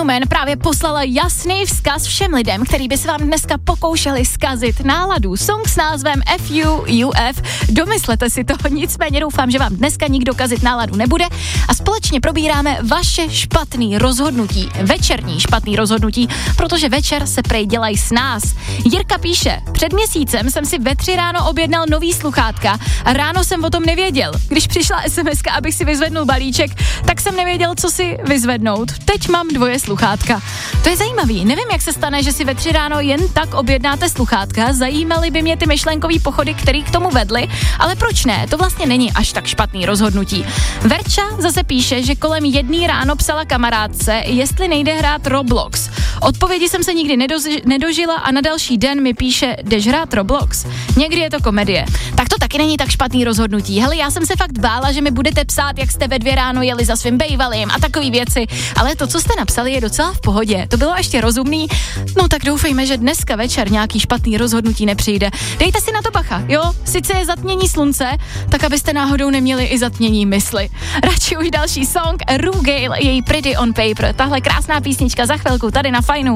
Newman právě poslala jasný vzkaz všem lidem, který by se vám dneska pokoušeli zkazit náladu. Song s názvem FUUF. Domyslete si to, nicméně doufám, že vám dneska nikdo kazit náladu nebude a společně probíráme vaše špatný rozhodnutí. Večerní špatný rozhodnutí, protože večer se prej dělají s nás. Jirka píše, před měsícem jsem si ve 3 ráno objednal nový sluchátka a ráno jsem o tom nevěděl. Když přišla SMSka, abych si vyzvednul balíček, tak jsem nevěděl, co si vyzvednout. Teď mám 2 sluchátka. To je zajímavý. Nevím, jak se stane, že si ve 3 ráno jen tak objednáte sluchátka. Zajímaly by mě ty myšlenkový pochody, které k tomu vedly, ale proč ne? To vlastně není až tak špatný rozhodnutí. Verča zase píše, že kolem 1 ráno psala kamarádce, jestli nejde hrát Roblox. Odpovědi jsem se nikdy nedožila a na další den mi píše, jdeš hrát Roblox. Někdy je to komedie. Tak to taky není tak špatný rozhodnutí. Hele, já jsem se fakt bála, že mi budete psát, jak jste ve 2 ráno jeli za svým bejvalým a takový věci, ale to, co jste napsali, je docela v pohodě. To bylo ještě rozumný. No tak doufejme, že dneska večer nějaký špatný rozhodnutí nepřijde. Dejte si na to bacha, jo? Sice je zatmění slunce, tak abyste náhodou neměli i zatmění mysli. Radši už další song, Rue Gale, její Pretty on Paper. Tahle krásná písnička za chvilku tady na Fajnu.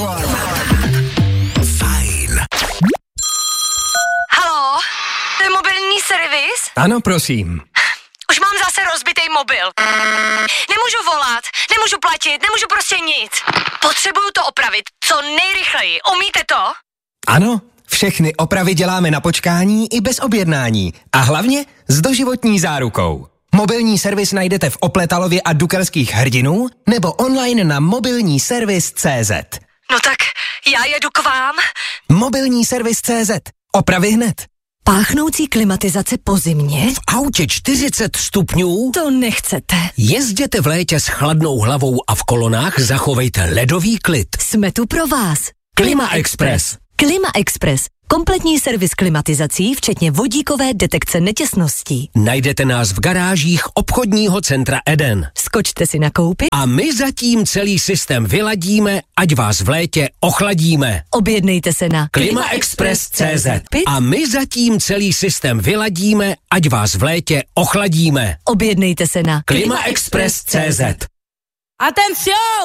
Fajn. Haló, to je mobilní servis? Ano, prosím. Už mám zase rozbitej mobil. Nemůžu volat, nemůžu platit, nemůžu prostě nic. Potřebuju to opravit co nejrychleji. Umíte to? Ano, všechny opravy děláme na počkání i bez objednání. A hlavně s doživotní zárukou. Mobilní servis najdete v Opletalově a Dukelských Hrdinů nebo online na mobilníservis.cz. No tak já jedu k vám. Mobilní servis.cz. Opravy hned. Páchnoucí klimatizace po zimě? V autě 40 stupňů? To nechcete. Jezděte v létě s chladnou hlavou a v kolonách zachovejte ledový klid. Jsme tu pro vás. Klima Express. Klima Express. Kompletní servis klimatizací, včetně vodíkové detekce netěsností. Najdete nás v garážích obchodního centra Eden. Skočte si nakoupit A my zatím celý systém vyladíme, ať vás v létě ochladíme. objednejte se na klimaexpress.cz. A my zatím celý systém vyladíme, ať vás v létě ochladíme. objednejte se na klimaexpress.cz. Atención!